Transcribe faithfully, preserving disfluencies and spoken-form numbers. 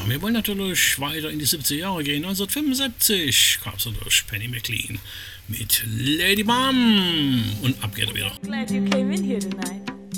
wir wollen natürlich weiter in die siebziger Jahre gehen. neunzehnhundertfünfundsiebzig kam es durch Penny McLean mit Lady Bum. Und ab geht er wieder. Glad you came in here tonight.